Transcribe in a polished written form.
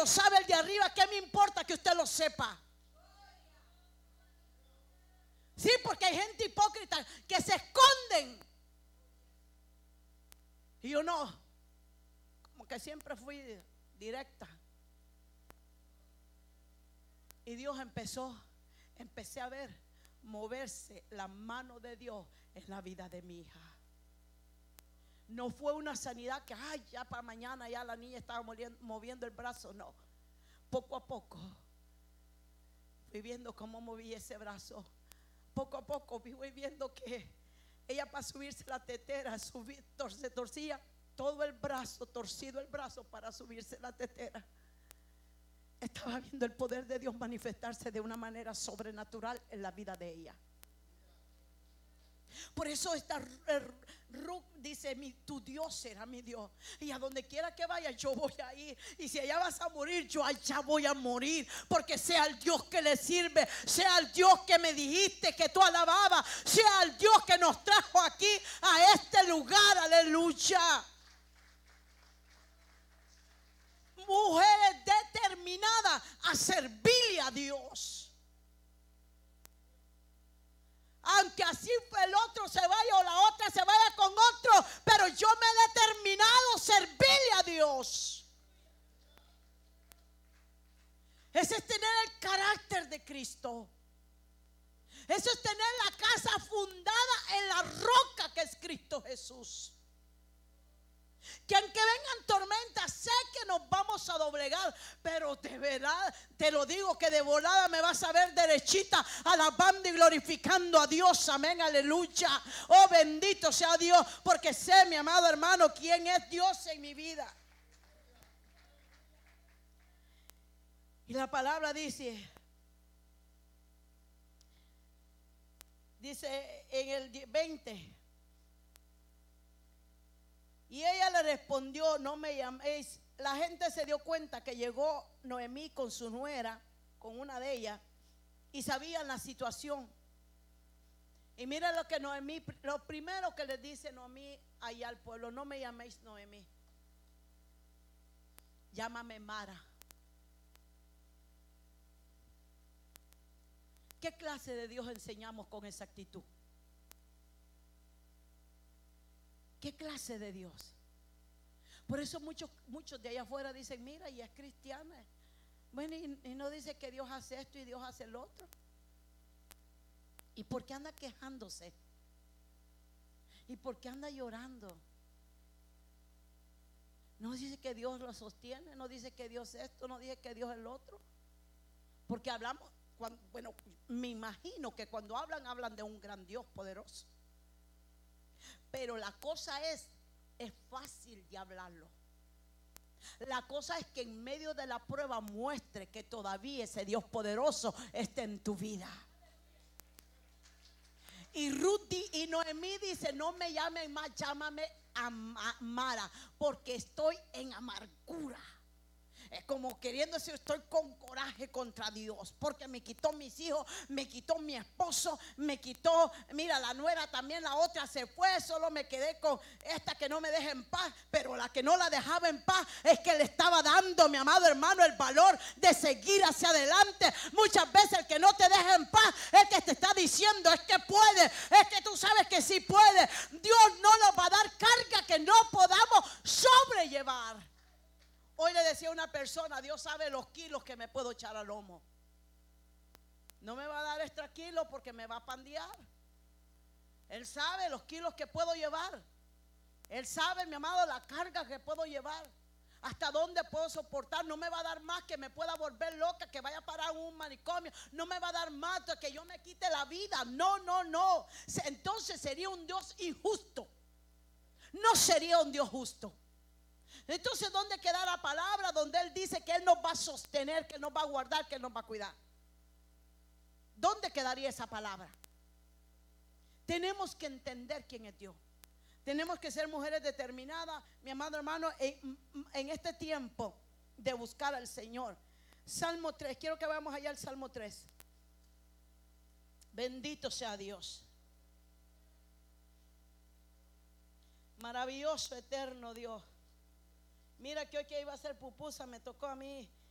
lo sabe el de arriba, ¿qué me importa que usted lo sepa? Sí, porque hay gente hipócrita que se esconden. Y yo no, como que siempre fui directa. Y Dios empecé a ver moverse la mano de Dios en la vida de mi hija. No fue una sanidad que ya para mañana ya la niña estaba moviendo el brazo. No, poco a poco fui viendo cómo movía ese brazo. Poco a poco fui viendo que ella, para subirse la tetera, se torcía todo el brazo, torcido el brazo para subirse la tetera. Estaba viendo el poder de Dios manifestarse de una manera sobrenatural en la vida de ella. Por eso Ruth dice: tu Dios será mi Dios, y a donde quiera que vaya yo voy a ir. Y si allá vas a morir, yo allá voy a morir, porque sea el Dios que le sirve, sea el Dios que me dijiste que tú alababas, sea el Dios que nos trajo aquí a este lugar. Aleluya. Mujeres determinadas a servirle a Dios. Aunque así el otro se vaya o la otra se vaya con otro, pero yo me he determinado a servirle a Dios. Ese es tener el carácter de Cristo. Eso es tener la casa fundada en la roca que es Cristo Jesús. Que aunque vengan tormentas, sé que nos vamos a doblegar, pero de verdad te lo digo, que de volada me vas a ver derechita, alabando y glorificando a Dios. Amén, aleluya. Oh, bendito sea Dios, porque sé, mi amado hermano, quién es Dios en mi vida. Y la palabra dice en el 20: y ella le respondió: no me llaméis. La gente se dio cuenta que llegó Noemí con su nuera, con una de ellas, y sabían la situación. Y mira lo que Noemí, lo primero que le dice Noemí allá al pueblo: no me llaméis Noemí, llámame Mara. ¿Qué clase de Dios enseñamos con esa actitud? ¿Qué clase de Dios? Por eso muchos de allá afuera dicen: mira, y es cristiana. Bueno, y no dice que Dios hace esto y Dios hace el otro. ¿Y por qué anda quejándose? ¿Y por qué anda llorando? No dice que Dios lo sostiene, no dice que Dios esto, no dice que Dios el otro. Porque hablamos, bueno, me imagino que cuando hablan de un gran Dios poderoso. Pero la cosa es fácil de hablarlo. La cosa es que en medio de la prueba muestre que todavía ese Dios poderoso está en tu vida. Y Ruth y Noemí dice: no me llamen más, llámame Mara, porque estoy en amargura. Es como queriendo decir: estoy con coraje contra Dios, porque me quitó mis hijos, me quitó mi esposo, me quitó, mira, la nuera también, la otra se fue, solo me quedé con esta que no me deja en paz. Pero la que no la dejaba en paz es que le estaba dando, mi amado hermano, el valor de seguir hacia adelante. Muchas veces el que no te deja en paz es que te está diciendo: es que puede, es que tú sabes que sí puede. Dios no nos va a dar carga que no podamos sobrellevar. Hoy le decía a una persona: Dios sabe los kilos que me puedo echar al lomo. No me va a dar extra kilos porque me va a pandear. Él sabe los kilos que puedo llevar. Él sabe, mi amado, la carga que puedo llevar. Hasta dónde puedo soportar. No me va a dar más que me pueda volver loca, que vaya a parar en un manicomio. No me va a dar más que yo me quite la vida. No, no, no. Entonces sería un Dios injusto. No sería un Dios justo. Entonces, ¿dónde queda la palabra donde Él dice que Él nos va a sostener, que Él nos va a guardar, que Él nos va a cuidar? ¿Dónde quedaría esa palabra? Tenemos que entender quién es Dios. Tenemos que ser mujeres determinadas, mi amado hermano, en este tiempo de buscar al Señor. Salmo 3, quiero que vayamos allá al Salmo 3. Bendito sea Dios. Maravilloso, eterno Dios. Mira que hoy que iba a hacer pupusa me tocó a mí